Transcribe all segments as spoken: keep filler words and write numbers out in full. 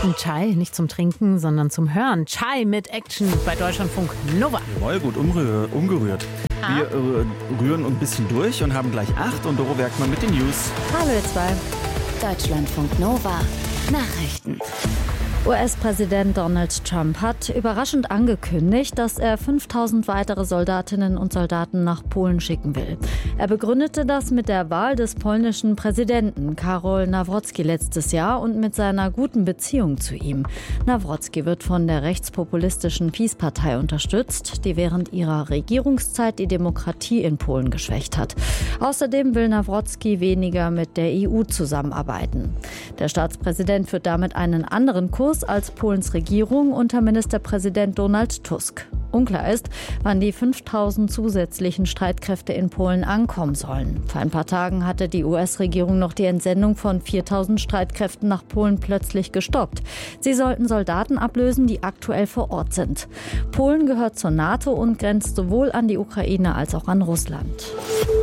Ein Chai, nicht zum Trinken, sondern zum Hören. Chai mit Action bei Deutschlandfunk Nova. Jawohl, gut umrühr, umgerührt. Ah. Wir äh, rühren ein bisschen durch und haben gleich acht und Doro Werkmann mit den News. Hallo ihr zwei. Deutschlandfunk Nova. Nachrichten. U S-Präsident Donald Trump hat überraschend angekündigt, dass er fünftausend weitere Soldatinnen und Soldaten nach Polen schicken will. Er begründete das mit der Wahl des polnischen Präsidenten Karol Nawrocki letztes Jahr und mit seiner guten Beziehung zu ihm. Nawrocki wird von der rechtspopulistischen PiS-Partei unterstützt, die während ihrer Regierungszeit die Demokratie in Polen geschwächt hat. Außerdem will Nawrocki weniger mit der E U zusammenarbeiten. Der Staatspräsident führt damit einen anderen Kurs als Polens Regierung unter Ministerpräsident Donald Tusk. Unklar ist, wann die fünftausend zusätzlichen Streitkräfte in Polen ankommen sollen. Vor ein paar Tagen hatte die U S-Regierung noch die Entsendung von viertausend Streitkräften nach Polen plötzlich gestoppt. Sie sollten Soldaten ablösen, die aktuell vor Ort sind. Polen gehört zur NATO und grenzt sowohl an die Ukraine als auch an Russland.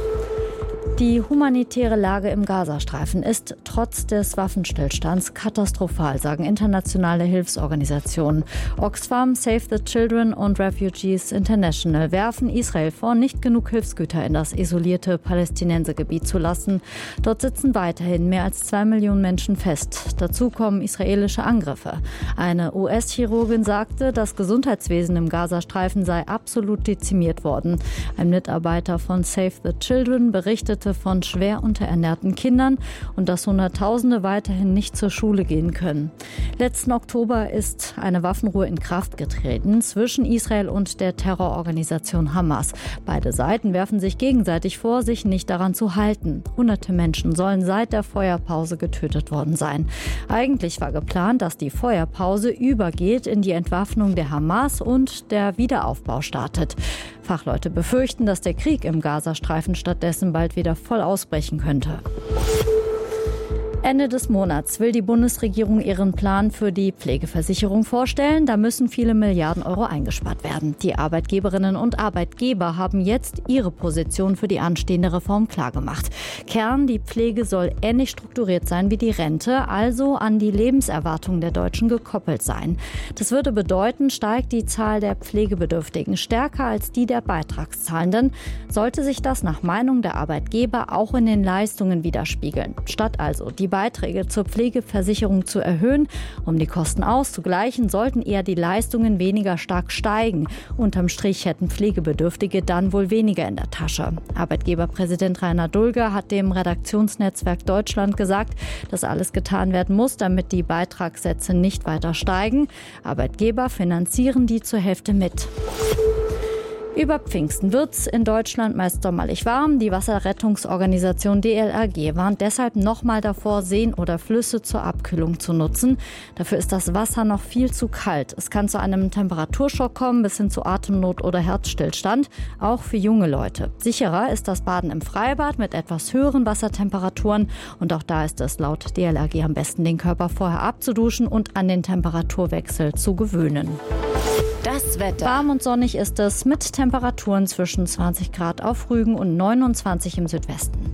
Die humanitäre Lage im Gazastreifen ist trotz des Waffenstillstands katastrophal, sagen internationale Hilfsorganisationen. Oxfam, Save the Children und Refugees International werfen Israel vor, nicht genug Hilfsgüter in das isolierte Palästinensergebiet zu lassen. Dort sitzen weiterhin mehr als zwei Millionen Menschen fest. Dazu kommen israelische Angriffe. Eine U S-Chirurgin sagte, das Gesundheitswesen im Gazastreifen sei absolut dezimiert worden. Ein Mitarbeiter von Save the Children berichtete von schwer unterernährten Kindern und dass Hunderttausende weiterhin nicht zur Schule gehen können. Letzten Oktober ist eine Waffenruhe in Kraft getreten zwischen Israel und der Terrororganisation Hamas. Beide Seiten werfen sich gegenseitig vor, sich nicht daran zu halten. Hunderte Menschen sollen seit der Feuerpause getötet worden sein. Eigentlich war geplant, dass die Feuerpause übergeht in die Entwaffnung der Hamas und der Wiederaufbau startet. Fachleute befürchten, dass der Krieg im Gazastreifen stattdessen bald wieder voll ausbrechen könnte. Ende des Monats will die Bundesregierung ihren Plan für die Pflegeversicherung vorstellen. Da müssen viele Milliarden Euro eingespart werden. Die Arbeitgeberinnen und Arbeitgeber haben jetzt ihre Position für die anstehende Reform klargemacht. Kern: die Pflege soll ähnlich strukturiert sein wie die Rente, also an die Lebenserwartung der Deutschen gekoppelt sein. Das würde bedeuten, steigt die Zahl der Pflegebedürftigen stärker als die der Beitragszahlenden, sollte sich das nach Meinung der Arbeitgeber auch in den Leistungen widerspiegeln. Statt also die Beiträge zur Pflegeversicherung zu erhöhen, um die Kosten auszugleichen, sollten eher die Leistungen weniger stark steigen. Unterm Strich hätten Pflegebedürftige dann wohl weniger in der Tasche. Arbeitgeberpräsident Rainer Dulger hat dem Redaktionsnetzwerk Deutschland gesagt, dass alles getan werden muss, damit die Beitragssätze nicht weiter steigen. Arbeitgeber finanzieren die zur Hälfte mit. Über Pfingsten wird's in Deutschland meist sommerlich warm. Die Wasserrettungsorganisation D L R G warnt deshalb nochmal davor, Seen oder Flüsse zur Abkühlung zu nutzen. Dafür ist das Wasser noch viel zu kalt. Es kann zu einem Temperaturschock kommen, bis hin zu Atemnot oder Herzstillstand, auch für junge Leute. Sicherer ist das Baden im Freibad mit etwas höheren Wassertemperaturen. Und auch da ist es laut D L R G am besten, den Körper vorher abzuduschen und an den Temperaturwechsel zu gewöhnen. Das Wetter. Warm und sonnig ist es mit Temperaturen zwischen zwanzig Grad auf Rügen und neunundzwanzig im Südwesten.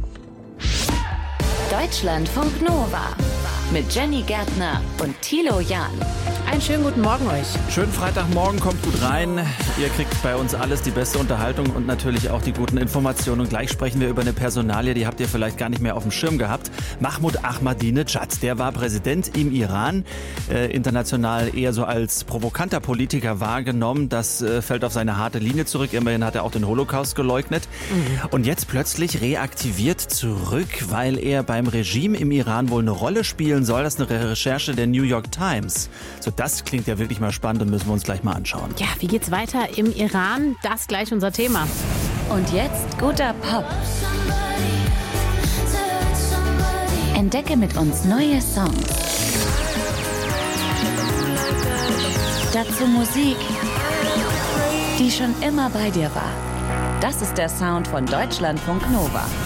Deutschlandfunk Nova mit Jenny Gärtner und Thilo Jahn. Einen schönen guten Morgen euch. Schönen Freitagmorgen, kommt gut rein. Ihr kriegt bei uns alles, die beste Unterhaltung und natürlich auch die guten Informationen. Und gleich sprechen wir über eine Personalie, die habt ihr vielleicht gar nicht mehr auf dem Schirm gehabt. Mahmoud Ahmadinejad, der war Präsident im Iran, äh, international eher so als provokanter Politiker wahrgenommen. Das äh, fällt auf seine harte Linie zurück. Immerhin hat er auch den Holocaust geleugnet. Mhm. Und jetzt plötzlich reaktiviert zurück, weil er beim Regime im Iran wohl eine Rolle spielen soll. Das ist eine Recherche der New York Times. So, das klingt ja wirklich mal spannend und müssen wir uns gleich mal anschauen. Ja, wie geht's weiter im Iran? Das gleich unser Thema. Und jetzt guter Pop. Entdecke mit uns neue Songs. Dazu Musik, die schon immer bei dir war. Das ist der Sound von Deutschlandfunk Nova.